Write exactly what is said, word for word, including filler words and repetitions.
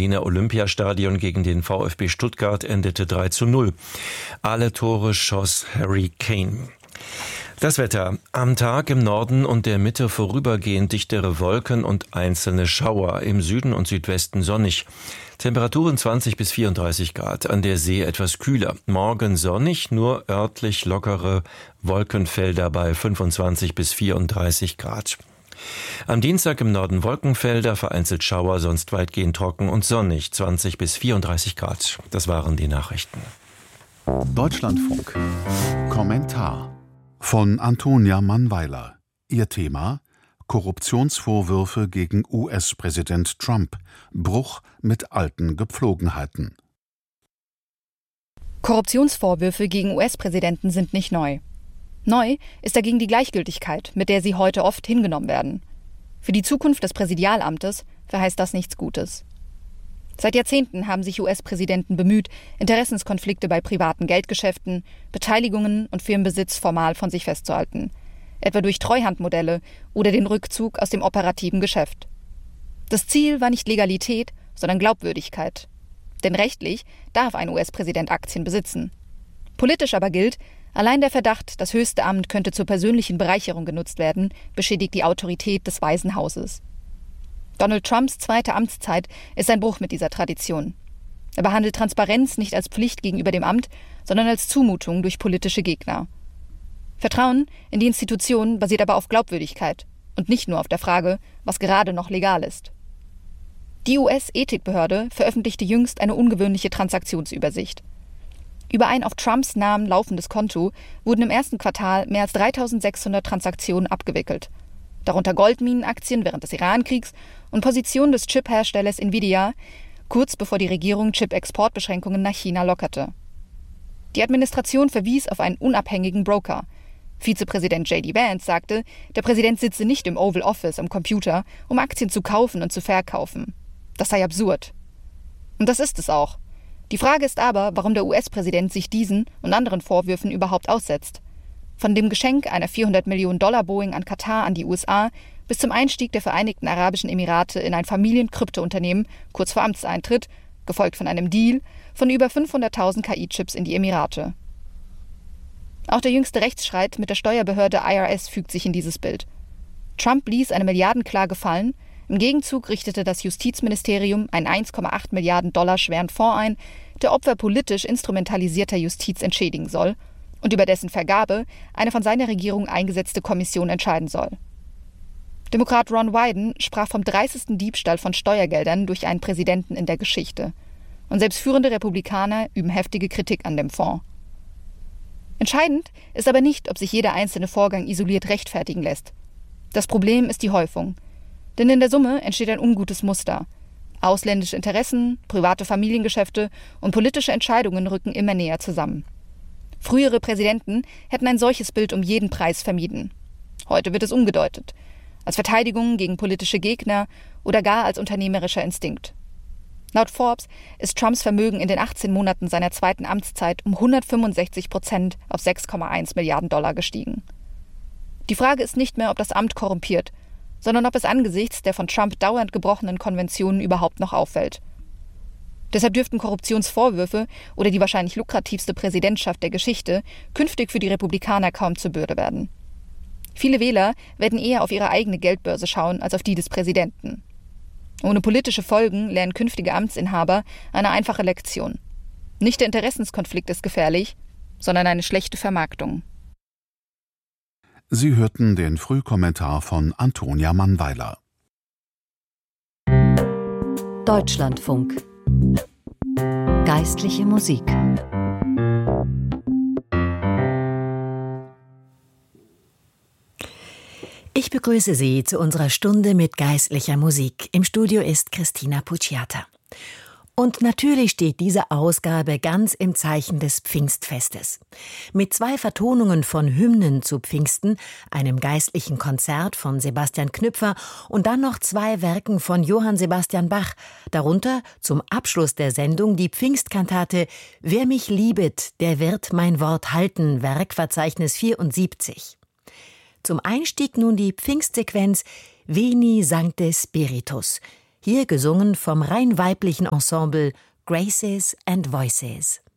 Berliner Olympiastadion gegen den VfB Stuttgart endete drei zu null. Alle Tore schoss Harry Kane. Das Wetter. Am Tag im Norden und der Mitte vorübergehend dichtere Wolken und einzelne Schauer. Im Süden und Südwesten sonnig. Temperaturen zwanzig bis vierunddreißig Grad. An der See etwas kühler. Morgen sonnig, nur örtlich lockere Wolkenfelder bei fünfundzwanzig bis vierunddreißig Grad. Am Dienstag im Norden Wolkenfelder, vereinzelt Schauer, sonst weitgehend trocken und sonnig. zwanzig bis vierunddreißig Grad. Das waren die Nachrichten. Deutschlandfunk. Kommentar von Antonia Mannweiler. Ihr Thema: Korruptionsvorwürfe gegen U S-Präsident Trump. Bruch mit alten Gepflogenheiten. Korruptionsvorwürfe gegen U S-Präsidenten sind nicht neu. Neu ist dagegen die Gleichgültigkeit, mit der sie heute oft hingenommen werden. Für die Zukunft des Präsidialamtes verheißt das nichts Gutes. Seit Jahrzehnten haben sich U S-Präsidenten bemüht, Interessenskonflikte bei privaten Geldgeschäften, Beteiligungen und Firmenbesitz formal von sich festzuhalten, etwa durch Treuhandmodelle oder den Rückzug aus dem operativen Geschäft. Das Ziel war nicht Legalität, sondern Glaubwürdigkeit. Denn rechtlich darf ein U S-Präsident Aktien besitzen. Politisch aber gilt, allein der Verdacht, das höchste Amt könnte zur persönlichen Bereicherung genutzt werden, beschädigt die Autorität des Weißen Hauses. Donald Trumps zweite Amtszeit ist ein Bruch mit dieser Tradition. Er behandelt Transparenz nicht als Pflicht gegenüber dem Amt, sondern als Zumutung durch politische Gegner. Vertrauen in die Institutionen basiert aber auf Glaubwürdigkeit und nicht nur auf der Frage, was gerade noch legal ist. Die U S-Ethikbehörde veröffentlichte jüngst eine ungewöhnliche Transaktionsübersicht. Über ein auf Trumps Namen laufendes Konto wurden im ersten Quartal mehr als dreitausendsechshundert Transaktionen abgewickelt. Darunter Goldminenaktien während des Irankriegs und Positionen des Chip-Herstellers Nvidia, kurz bevor die Regierung Chip-Exportbeschränkungen nach China lockerte. Die Administration verwies auf einen unabhängigen Broker. Vizepräsident J D Vance sagte, der Präsident sitze nicht im Oval Office am Computer, um Aktien zu kaufen und zu verkaufen. Das sei absurd. Und das ist es auch. Die Frage ist aber, warum der U S-Präsident sich diesen und anderen Vorwürfen überhaupt aussetzt. Von dem Geschenk einer vierhundert Millionen Dollar Boeing an Katar an die U S A bis zum Einstieg der Vereinigten Arabischen Emirate in ein Familienkryptounternehmen kurz vor Amtseintritt, gefolgt von einem Deal von über fünfhunderttausend K I-Chips in die Emirate. Auch der jüngste Rechtsstreit mit der Steuerbehörde I R S fügt sich in dieses Bild. Trump ließ eine Milliardenklage fallen. Im Gegenzug richtete das Justizministerium einen eins Komma acht Milliarden Dollar schweren Fonds ein, der Opfer politisch instrumentalisierter Justiz entschädigen soll und über dessen Vergabe eine von seiner Regierung eingesetzte Kommission entscheiden soll. Demokrat Ron Wyden sprach vom dreißigsten Diebstahl von Steuergeldern durch einen Präsidenten in der Geschichte. Und selbst führende Republikaner üben heftige Kritik an dem Fonds. Entscheidend ist aber nicht, ob sich jeder einzelne Vorgang isoliert rechtfertigen lässt. Das Problem ist die Häufung. Denn in der Summe entsteht ein ungutes Muster. Ausländische Interessen, private Familiengeschäfte und politische Entscheidungen rücken immer näher zusammen. Frühere Präsidenten hätten ein solches Bild um jeden Preis vermieden. Heute wird es umgedeutet. Als Verteidigung gegen politische Gegner oder gar als unternehmerischer Instinkt. Laut Forbes ist Trumps Vermögen in den achtzehn Monaten seiner zweiten Amtszeit um hundertfünfundsechzig Prozent auf sechs Komma eins Milliarden Dollar gestiegen. Die Frage ist nicht mehr, ob das Amt korrumpiert, sondern ob es angesichts der von Trump dauernd gebrochenen Konventionen überhaupt noch auffällt. Deshalb dürften Korruptionsvorwürfe oder die wahrscheinlich lukrativste Präsidentschaft der Geschichte künftig für die Republikaner kaum zur Bürde werden. Viele Wähler werden eher auf ihre eigene Geldbörse schauen als auf die des Präsidenten. Ohne politische Folgen lernen künftige Amtsinhaber eine einfache Lektion. Nicht der Interessenskonflikt ist gefährlich, sondern eine schlechte Vermarktung. Sie hörten den Frühkommentar von Antonia Mannweiler. Deutschlandfunk. Geistliche Musik. Ich begrüße Sie zu unserer Stunde mit geistlicher Musik. Im Studio ist Christina Pucciata. Und natürlich steht diese Ausgabe ganz im Zeichen des Pfingstfestes. Mit zwei Vertonungen von Hymnen zu Pfingsten, einem geistlichen Konzert von Sebastian Knüpfer und dann noch zwei Werken von Johann Sebastian Bach, darunter zum Abschluss der Sendung die Pfingstkantate »Wer mich liebet, der wird mein Wort halten«, Werkverzeichnis vierundsiebzig. Zum Einstieg nun die Pfingstsequenz »Veni Sancte Spiritus«, hier gesungen vom rein weiblichen Ensemble Graces and Voices.